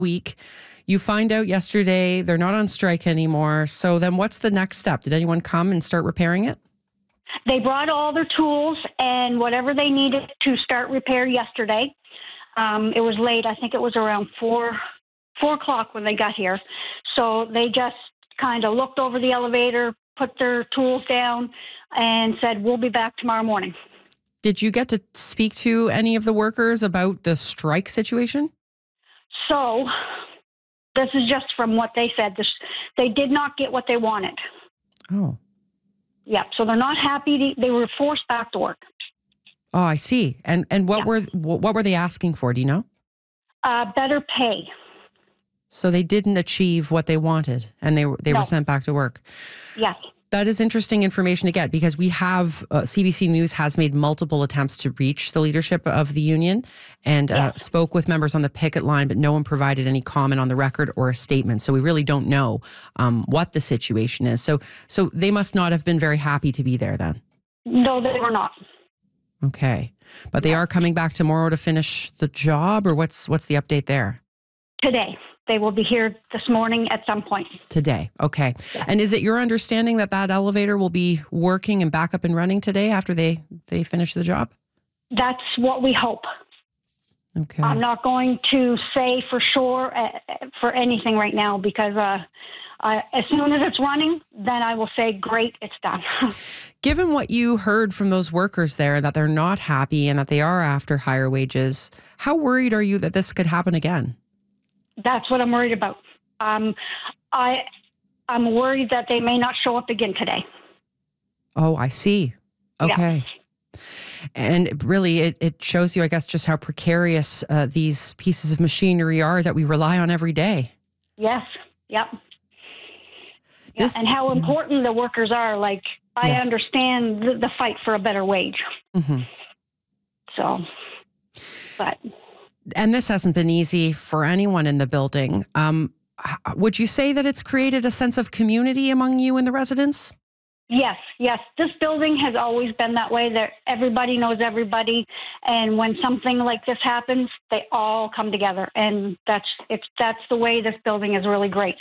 week. You find out yesterday they're not on strike anymore. So then what's the next step? Did anyone come and start repairing it? They brought all their tools and whatever they needed to start repair yesterday. It was late. I think it was around 4 o'clock when they got here. So they just kind of looked over the elevator, put their tools down, and said, we'll be back tomorrow morning. Did you get to speak to any of the workers about the strike situation? So this is just from what they said. They did not get what they wanted. Oh. Yeah, so they're not happy. They were forced back to work. Oh, I see. And what were they asking for? Do you know? Better pay. So they didn't achieve what they wanted, and they were sent back to work. Yes. That is interesting information to get, because we have CBC News has made multiple attempts to reach the leadership of the union and spoke with members on the picket line, but no one provided any comment on the record or a statement. So we really don't know what the situation is. So they must not have been very happy to be there then. No, they were not. Okay. But they are coming back tomorrow to finish the job, or what's the update there? Today. They will be here this morning at some point. Today. Okay. Yeah. And is it your understanding that elevator will be working and back up and running today after they finish the job? That's what we hope. Okay. I'm not going to say for sure for anything right now, because as soon as it's running, then I will say, great, it's done. Given what you heard from those workers there, that they're not happy and that they are after higher wages, how worried are you that this could happen again? That's what I'm worried about. I'm worried that they may not show up again today. Oh, I see. Okay. Yeah. And really, it shows you, I guess, just how precarious these pieces of machinery are that we rely on every day. Yes. Yep. And how important the workers are. Like, I understand the fight for a better wage. Mm-hmm. So, but... And this hasn't been easy for anyone in the building. Would you say that it's created a sense of community among you and the residents? Yes. This building has always been that way. That everybody knows everybody, and when something like this happens, they all come together. And that's the way this building is really great.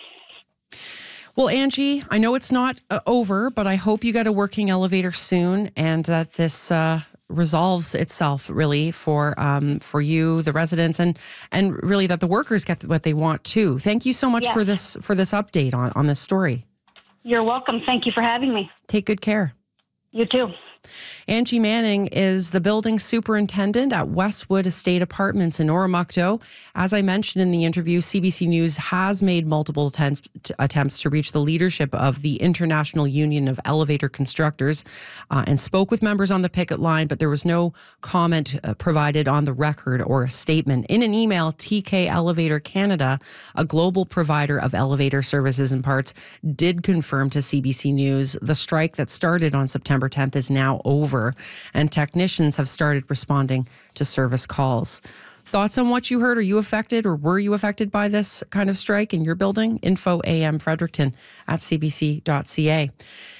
Well, Angie, I know it's not over, but I hope you get a working elevator soon, and that this resolves itself really for you, the residents, and really that the workers get what they want too. Thank you so much for this update on this story. You're welcome. Thank you for having me. Take good care. You too. Angie Manning is the building superintendent at Westwood Estate Apartments in Oromocto. As I mentioned in the interview, CBC News has made multiple attempts to reach the leadership of the International Union of Elevator Constructors and spoke with members on the picket line, but there was no comment provided on the record or a statement. In an email, TK Elevator Canada, a global provider of elevator services and parts, did confirm to CBC News the strike that started on September 10th is now over, and technicians have started responding to service calls. Thoughts on what you heard? Are you affected, or were you affected by this kind of strike in your building? Info AM Fredericton at cbc.ca.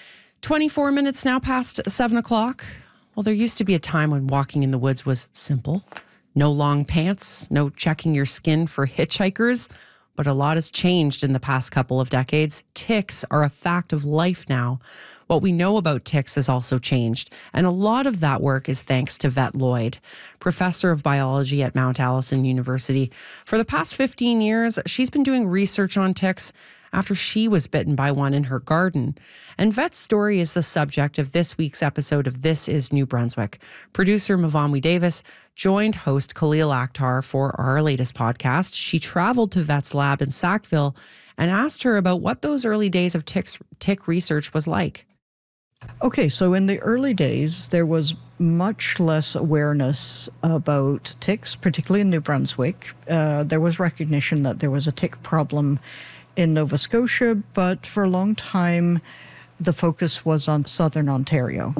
24 minutes now past 7 o'clock. Well, there used to be a time when walking in the woods was simple. No long pants, no checking your skin for hitchhikers. But a lot has changed in the past couple of decades. Ticks are a fact of life now. What we know about ticks has also changed, and a lot of that work is thanks to Vet Lloyd, professor of biology at Mount Allison University. For the past 15 years, she's been doing research on ticks after she was bitten by one in her garden. And Vet's story is the subject of this week's episode of This is New Brunswick. Producer Mavonwi Davis joined host Khalil Akhtar for our latest podcast. She traveled to Vet's lab in Sackville and asked her about what those early days of tick research was like. Okay, so in the early days, there was much less awareness about ticks, particularly in New Brunswick. There was recognition that there was a tick problem in Nova Scotia, but for a long time, the focus was on Southern Ontario.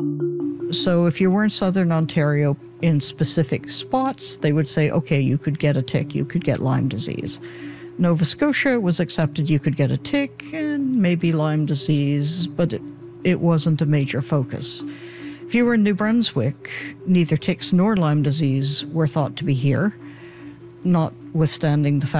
So if you were in Southern Ontario in specific spots, they would say, okay, you could get a tick, you could get Lyme disease. Nova Scotia was accepted you could get a tick and maybe Lyme disease, but it wasn't a major focus. If you were in New Brunswick, neither ticks nor Lyme disease were thought to be here, notwithstanding the fact